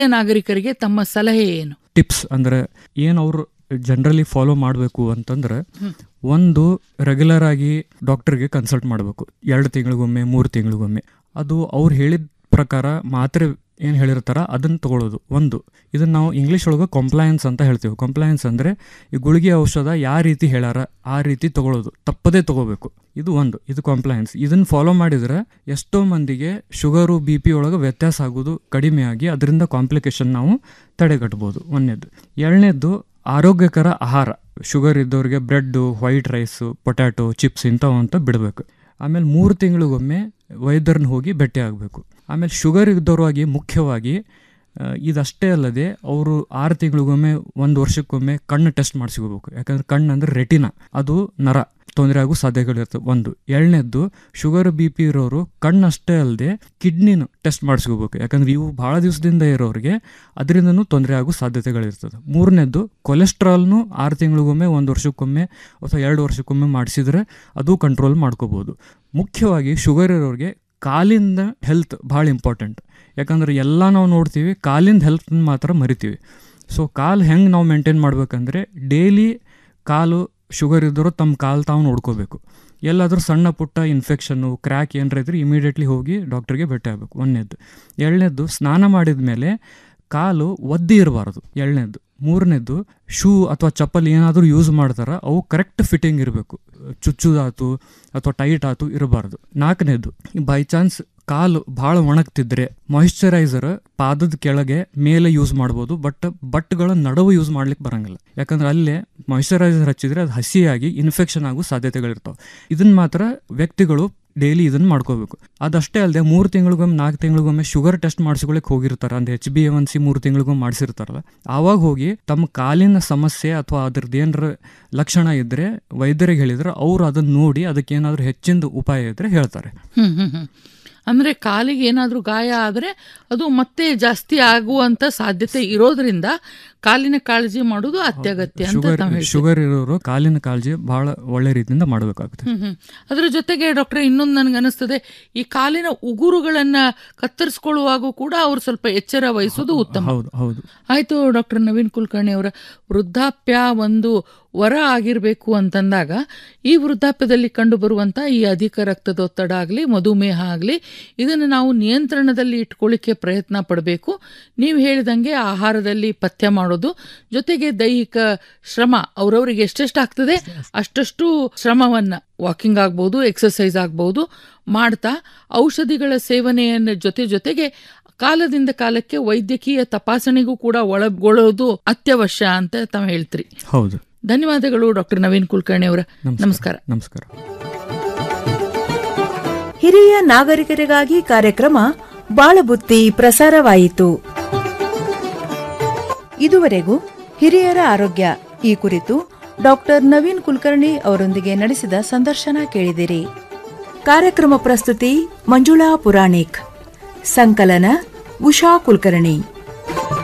ನಾಗರಿಕರಿಗೆ ತಮ್ಮ ಸಲಹೆ ಏನು? ಟಿಪ್ಸ್ ಅಂದ್ರೆ ಏನು ಅವ್ರು ಜನರಲಿ ಫಾಲೋ ಮಾಡಬೇಕು ಅಂತಂದ್ರೆ, ಒಂದು ರೆಗ್ಯುಲರ್ ಆಗಿ ಡಾಕ್ಟರ್ಗೆ ಕನ್ಸಲ್ಟ್ ಮಾಡಬೇಕು. 2 ತಿಂಗಳಿಗೊಮ್ಮೆ 3 ತಿಂಗಳಿಗೊಮ್ಮೆ. ಅದು ಅವ್ರು ಹೇಳಿದ ಪ್ರಕಾರ ಮಾತ್ರೆ ಏನು ಹೇಳಿರ್ತಾರ ಅದನ್ನು ತಗೊಳ್ಳೋದು ಒಂದು. ಇದನ್ನು ನಾವು ಇಂಗ್ಲೀಷ್ ಒಳಗೆ ಕಂಪ್ಲಯನ್ಸ್ ಅಂತ ಹೇಳ್ತೀವಿ. ಕಂಪ್ಲಯನ್ಸ್ ಅಂದರೆ ಈ ಗುಳಿಗೆ ಔಷಧ ಯಾವ ರೀತಿ ಹೇಳ್ಯಾರ ಆ ರೀತಿ ತಗೊಳ್ಳೋದು, ತಪ್ಪದೇ ತಗೋಬೇಕು. ಇದು ಒಂದು, ಇದು ಕಂಪ್ಲಯನ್ಸ್. ಇದನ್ನು ಫಾಲೋ ಮಾಡಿದರೆ ಎಷ್ಟೋ ಮಂದಿಗೆ ಶುಗರು BP ಒಳಗೆ ವ್ಯತ್ಯಾಸ ಆಗೋದು ಕಡಿಮೆ ಆಗಿ ಅದರಿಂದ ಕಾಂಪ್ಲಿಕೇಶನ್ ನಾವು ತಡೆಗಟ್ಬೋದು. ಒಂದನೇದು. ಎರಡನೇದು, ಆರೋಗ್ಯಕರ ಆಹಾರ. ಶುಗರ್ ಇದ್ದವ್ರಿಗೆ bread, white rice, potato chips ಇಂಥವು ಅಂತ ಬಿಡಬೇಕು. ಆಮೇಲೆ 3 ತಿಂಗಳಿಗೊಮ್ಮೆ ವೈದ್ಯರನ್ನ ಹೋಗಿ ಭೇಟಿ ಆಗಬೇಕು. ಆಮೇಲೆ ಶುಗರ್ ಇದ್ದವರಾಗಿ ಮುಖ್ಯವಾಗಿ ಇದಷ್ಟೇ ಅಲ್ಲದೆ ಅವರು 6 ತಿಂಗಳಿಗೊಮ್ಮೆ 1 ವರ್ಷಕ್ಕೊಮ್ಮೆ ಕಣ್ಣು ಟೆಸ್ಟ್ ಮಾಡಿಸ್ಕೋಬೇಕು. ಯಾಕಂದ್ರೆ ಕಣ್ಣು ಅಂದರೆ ರೆಟಿನಾ, ಅದು ನರ ತೊಂದರೆ ಆಗೋ ಸಾಧ್ಯತೆಗಳಿರ್ತವೆ. ಒಂದು. ಎರಡನೇದ್ದು, ಶುಗರ್ BP ಇರೋರು ಕಣ್ಣಷ್ಟೇ ಅಲ್ಲದೆ ಕಿಡ್ನಿನೂ ಟೆಸ್ಟ್ ಮಾಡಿಸ್ಕೋಬೇಕು. ಯಾಕಂದ್ರೆ ಇವು ಭಾಳ ದಿವಸದಿಂದ ಇರೋರಿಗೆ ಅದರಿಂದನೂ ತೊಂದರೆ ಆಗೋ ಸಾಧ್ಯತೆಗಳಿರ್ತದೆ. ಮೂರನೇದ್ದು, ಕೊಲೆಸ್ಟ್ರಾಲ್ನು 6 ತಿಂಗಳಿಗೊಮ್ಮೆ 1 ವರ್ಷಕ್ಕೊಮ್ಮೆ ಅಥವಾ 2 ವರ್ಷಕ್ಕೊಮ್ಮೆ ಮಾಡಿಸಿದ್ರೆ ಅದು ಕಂಟ್ರೋಲ್ ಮಾಡ್ಕೋಬೋದು. ಮುಖ್ಯವಾಗಿ ಶುಗರ್ ಇರೋರಿಗೆ ಕಾಲಿಂದ ಹೆಲ್ತ್ ಭಾಳ ಇಂಪಾರ್ಟೆಂಟ್. ಯಾಕಂದ್ರೆ ಎಲ್ಲ ನಾವು ನೋಡ್ತೀವಿ, ಕಾಲಿಂದ ಹೆಲ್ತ್ನ ಮಾತ್ರ ಮರಿತೀವಿ. ಸೊ ಕಾಲು ಹೆಂಗೆ ನಾವು ಮೇಂಟೈನ್ ಮಾಡ್ಬೇಕಂದ್ರೆ, ಡೈಲಿ ಕಾಲು ಶುಗರ್ ಇದ್ದವರು ತಮ್ಮ ಕಾಲು ತಾವು ನೋಡ್ಕೋಬೇಕು. ಎಲ್ಲಾದರೂ ಸಣ್ಣ ಪುಟ್ಟ ಇನ್ಫೆಕ್ಷನ್ನು, ಕ್ರ್ಯಾಕ್ ಏನಾರ ಇದ್ರೆ ಇಮಿಡಿಯೇಟ್ಲಿ ಹೋಗಿ ಡಾಕ್ಟರ್ಗೆ ಭೇಟಿ ಆಗಬೇಕು. ಒಂದನೇದ್ದು. ಎರಡನೇದ್ದು, ಸ್ನಾನ ಮಾಡಿದ ಮೇಲೆ ಕಾಲು ಒದ್ದಿ ಇರಬಾರ್ದು. ಎರಡನೇದ್ದು. ಮೂರನೇದ್ದು, ಶೂ ಅಥವಾ ಚಪ್ಪಲಿ ಏನಾದರೂ ಯೂಸ್ ಮಾಡ್ತಾರ ಅವು ಕರೆಕ್ಟ್ ಫಿಟ್ಟಿಂಗ್ ಇರಬೇಕು. ಚುಚ್ಚುದಾತು ಅಥವಾ ಟೈಟ್ ಆತು ಇರಬಾರ್ದು. ನಾಲ್ಕನೇದು, ಬೈ ಚಾನ್ಸ್ ಕಾಲು ಭಾಳ ಒಣಗ್ತಿದ್ರೆ ಮಾಯಿಶ್ಚರೈಸರ್ ಪಾದದ ಕೆಳಗೆ ಮೇಲೆ ಯೂಸ್ ಮಾಡ್ಬೋದು, ಬಟ್ಗಳ ನಡುವೆ ಯೂಸ್ ಮಾಡ್ಲಿಕ್ಕೆ ಬರಂಗಿಲ್ಲ. ಯಾಕಂದ್ರೆ ಅಲ್ಲೇ ಮಾಯಿಶ್ಚರೈಸರ್ ಹಚ್ಚಿದ್ರೆ ಅದು ಹಸಿಯಾಗಿ ಇನ್ಫೆಕ್ಷನ್ ಆಗೋ ಸಾಧ್ಯತೆಗಳಿರ್ತಾವೆ. ಇದನ್ನ ಮಾತ್ರ ವ್ಯಕ್ತಿಗಳು ಡೈಲಿ ಇದನ್ನು ಮಾಡ್ಕೋಬೇಕು. ಅದಷ್ಟೇ ಅಲ್ಲದೆ 3 ತಿಂಗಳಿಗೊಮ್ಮೆ 4 ತಿಂಗಳಿಗೊಮ್ಮೆ ಶುಗರ್ ಟೆಸ್ಟ್ ಮಾಡಿಸ್ಕೊಳಕ್ಕೆ ಹೋಗಿರ್ತಾರೆ. ಅಂದ್ರೆ HbA1c 3 ತಿಂಗಳಿಗೊಮ್ಮೆ ಮಾಡಿಸಿರ್ತಾರಲ್ಲ, ಆವಾಗ ಹೋಗಿ ತಮ್ಮ ಕಾಲಿನ ಸಮಸ್ಯೆ ಅಥವಾ ಅದ್ರದ್ದು ಏನಾರ ಲಕ್ಷಣ ಇದ್ರೆ ವೈದ್ಯರಿಗೆ ಹೇಳಿದ್ರೆ ಅವ್ರು ಅದನ್ನ ನೋಡಿ ಅದಕ್ಕೇನಾದ್ರೂ ಹೆಚ್ಚಿನ ಉಪಾಯ ಇದ್ರೆ ಹೇಳ್ತಾರೆ. ಅಂದರೆ ಕಾಲಿಗೆ ಏನಾದರೂ ಗಾಯ ಆದರೆ ಅದು ಮತ್ತೆ ಜಾಸ್ತಿ ಆಗುವಂಥ ಸಾಧ್ಯತೆ ಇರೋದ್ರಿಂದ ಕಾಲಿನ ಕಾಳಜಿ ಮಾಡೋದು ಅತ್ಯಗತ್ಯ ಅಂತ. ಶುಗರ್ ಇರೋರು ಕಾಲಿನ ಕಾಳಜಿ ಬಹಳ ಒಳ್ಳೆ ರೀತಿಯಿಂದ ಮಾಡಬೇಕಾಗುತ್ತೆ. ಅದರ ಜೊತೆಗೆ ಡಾಕ್ಟ್ರೆ, ಇನ್ನೊಂದು ನನಗೆ ಅನಿಸ್ತದೆ, ಈ ಕಾಲಿನ ಉಗುರುಗಳನ್ನ ಕತ್ತರಿಸ್ಕೊಳ್ಳುವಾಗೂ ಕೂಡ ಅವ್ರು ಸ್ವಲ್ಪ ಎಚ್ಚರ ವಹಿಸೋದು ಉತ್ತಮ. ಹೌದು. ಆಯ್ತು ಡಾಕ್ಟರ್ ನವೀನ್ ಕುಲಕರ್ಣಿ ಅವರ, ವೃದ್ಧಾಪ್ಯ ಒಂದು ವರ ಆಗಿರಬೇಕು ಅಂತಂದಾಗ ಈ ವೃದ್ಧಾಪ್ಯದಲ್ಲಿ ಕಂಡು ಬರುವಂಥ ಈ ಅಧಿಕ ರಕ್ತದೊತ್ತಡ ಆಗಲಿ, ಮಧುಮೇಹ ಆಗಲಿ, ಇದನ್ನು ನಾವು ನಿಯಂತ್ರಣದಲ್ಲಿ ಇಟ್ಕೊಳ್ಳಿಕ್ಕೆ ಪ್ರಯತ್ನ ಪಡಬೇಕು. ನೀವು ಹೇಳಿದಂಗೆ ಆಹಾರದಲ್ಲಿ ಪಥ್ಯ ಮಾಡೋದು, ಜೊತೆಗೆ ದೈಹಿಕ ಶ್ರಮ ಅವರವರಿಗೆ ಎಷ್ಟೆಷ್ಟು ಆಗ್ತದೆ ಅಷ್ಟಷ್ಟು ಶ್ರಮವನ್ನು, ವಾಕಿಂಗ್ ಆಗ್ಬೋದು, ಎಕ್ಸರ್ಸೈಸ್ ಆಗ್ಬೋದು ಮಾಡ್ತಾ ಔಷಧಿಗಳ ಸೇವನೆಯನ್ನು ಜೊತೆಗೆ ಕಾಲದಿಂದ ಕಾಲಕ್ಕೆ ವೈದ್ಯಕೀಯ ತಪಾಸಣೆಗೂ ಕೂಡ ಒಳಗೊಳ್ಳೋದು ಅತ್ಯವಶ್ಯ ಅಂತ ತಾವು ಹೇಳ್ತೀರಿ. ಹೌದು. ಧನ್ಯವಾದಗಳು ಡಾಕ್ಟರ್ ನವೀನ್ ಕುಲಕರ್ಣಿ ಅವರ. ನಮಸ್ಕಾರ. ನಮಸ್ಕಾರ. ಹಿರಿಯ ನಾಗರಿಕರಿಗಾಗಿ ಕಾರ್ಯಕ್ರಮ ಬಾಳಬುತ್ತಿ ಪ್ರಸಾರವಾಯಿತು. ಇದುವರೆಗೂ ಹಿರಿಯರ ಆರೋಗ್ಯ ಈ ಕುರಿತು ಡಾಕ್ಟರ್ ನವೀನ್ ಕುಲಕರ್ಣಿ ಅವರೊಂದಿಗೆ ನಡೆಸಿದ ಸಂದರ್ಶನ ಕೇಳಿದಿರಿ. ಕಾರ್ಯಕ್ರಮ ಪ್ರಸ್ತುತಿ ಮಂಜುಳಾ ಪುರಾಣಿಕ್, ಸಂಕಲನ ಉಷಾ ಕುಲಕರ್ಣಿ.